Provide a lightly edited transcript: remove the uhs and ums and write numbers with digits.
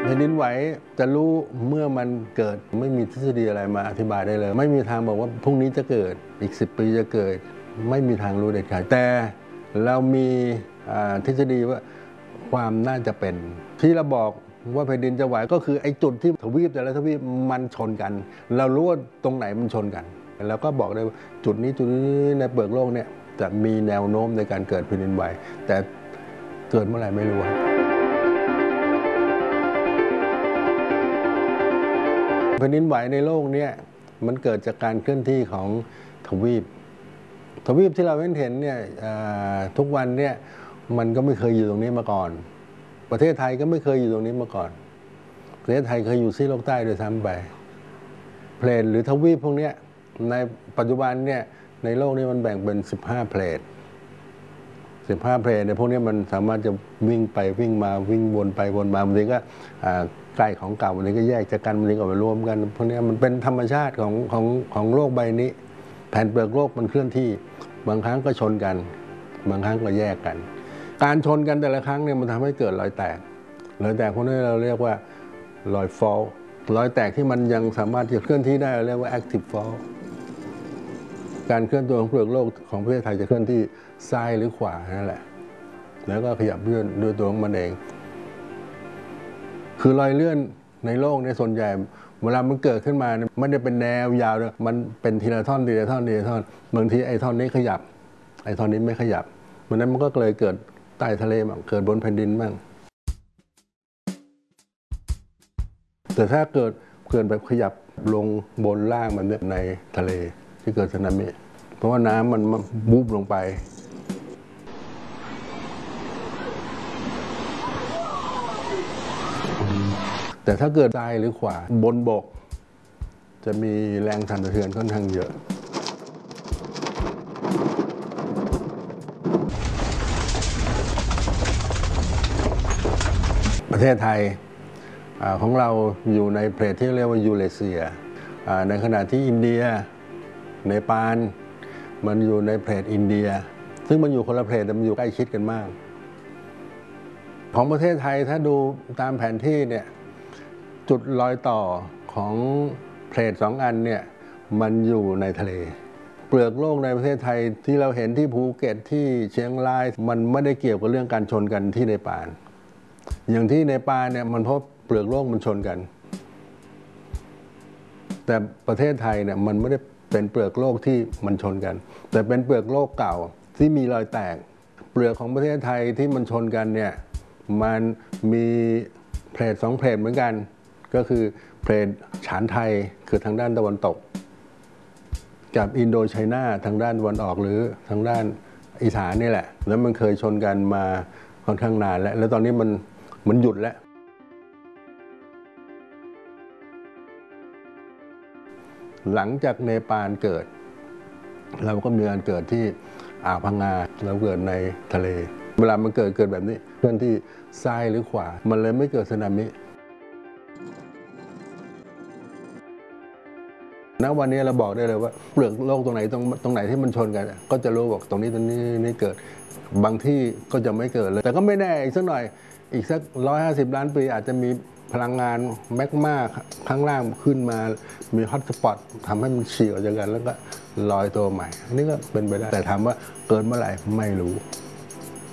ผ่นดินไหวจะรู้เมื่อมันเกิดไม่มีทฤษฎีอะไรมาอธิบายได้เลยไม่มีทางบอกว่าพรุ่งนี้จะเกิดอีก10 ปีจะเกิดไม่มีทางรู้เด็ดขาดแต่เรามีทฤษฎีว่าความน่าจะเป็นที่เราบอกว่าแผ่นดินจะไหวก็คือไอ้จุดที่ทวีปแต่ละทวีปมันชนกันเรารู้ว่าตรงไหนมันชนกันแล้วก็บอกได้ว่าจุดนี้ในเปลือกโลกเนี่ยจะมีแนวโน้มในการเกิดแผ่นดินไหวแต่เกิดเมื่อไหร่ไม่รู้แผ่นดินไหวในโลกนี้มันเกิดจากการเคลื่อนที่ของทวีปที่เราเห็นเนี่ยทุกวันเนี่ยมันก็ไม่เคยอยู่ตรงนี้มาก่อนประเทศไทยก็ไม่เคยอยู่ตรงนี้มาก่อนประเทศไทยเคยอยู่ซีกโลกใต้โดยซ้ำไปเพลทหรือทวีปพวกนี้ในปัจจุบันเนี่ยในโลกนี้มันแบ่งเป็น15เพลทในพวกนี้มันสามารถจะวิ่งไปวิ่งมาวิ่งวนไปวนมาบางทีก็ใกล้ของเก่าบางทีก็แยกจากกันบางทีก็ไปรวมกันพวกนี้มันเป็นธรรมชาติของโลกใบนี้แผ่นเปลือกโลกมันเคลื่อนที่บางครั้งก็ชนกันบางครั้งก็แยกกันการชนกันแต่ละครั้งเนี่ยมันทำให้เกิดรอยแตกพวกนี้เราเรียกว่ารอยฟอลรอยแตกที่มันยังสามารถจะเคลื่อนที่ได้เราเรียกว่า active fault การเคลื่อนตัวของเปลือกโลกของประเทศไทยจะเคลื่อนที่ซ้ายหรือขวานั่นแหละแล้วก็ขยับเลื่อนด้วยตัวของมันเองคือรอยเลื่อนในโลกในส่วนใหญ่เวลามันเกิดขึ้นมาไม่ได้เป็นแนวยาวเลยมันเป็นทีละท่อนบางทีไอ้ท่อนนี้ขยับไอ้ท่อนนี้ไม่ขยับเพราะนั้นมันก็เลยเกิดใต้ทะเลบ้างเกิดบนแผ่นดินบ้างแต่ถ้าเกิดแบบขยับลงบนล่างมันเนี่ยในทะเลที่เกิดสึนามิเพราะว่าน้ำมันบูบลงไปแต่ถ้าเกิดซ้ายหรือขวาบนบกจะมีแรงสั่นสะเทือนค่อนข้างเยอะประเทศไทยของเราอยู่ในเพลทที่เรียกว่ายูเรเซียในขณะที่อินเดียเนปาลมันอยู่ในเพลทอินเดียซึ่งมันอยู่คนละเพลทแต่มันอยู่ใกล้ชิดกันมากของประเทศไทยถ้าดูตามแผนที่เนี่ยจุดรอยต่อของเพลท2 อันเนี่ยมันอยู่ในทะเลเปลือกโลกในประเทศไทยที่เราเห็นที่ภูเก็ตที่เชียงรายมันไม่ได้เกี่ยวกับเรื่องการชนกันที่เนปาลอย่างที่เนปาลเนี่ยมันเพราะเปลือกโลกมันชนกันแต่ประเทศไทยเนี่ยมันไม่ได้เป็นเปลือกโลกที่มันชนกันแต่เป็นเปลือกโลกเก่าที่มีรอยแตกเปลือกของประเทศไทยที่มันชนกันเนี่ยมันมีเพลท2เพลทเหมือนกันก็คือเพลทฉานไทยคือทางด้านตะวันตกกับอินโดไชน่าทางด้านตะวันออกหรือทางด้านอีสานนี่แหละแล้วมันเคยชนกันมาค่อนข้างนานแล้วตอนนี้มันหยุดแล้วหลังจากเนปาลเกิดเราก็มีการเกิดที่อ่าวพังงาเราเกิดในทะเลเวลามันเกิดแบบนี้เคลื่อนที่ซ้ายหรือขวามันเลยไม่เกิดสึนามิณวันนี้เราบอกได้เลยว่าเปลือกโลกตรงไหนที่มันชนกันก็จะรู้บอกตรงนี้นี่เกิดบางที่ก็จะไม่เกิดเลยแต่ก็ไม่แน่อีกสักหน่อยอีกสัก150 ล้านปีอาจจะมีพลังงานแมกมาข้างล่างขึ้นมามีฮอตสปอตทำให้มันฉีกออกจากกันแล้วก็ลอยตัวใหม่อันนี้ก็เป็นไปได้แต่ถามว่าเกิดเมื่อไหร่ไม่รู้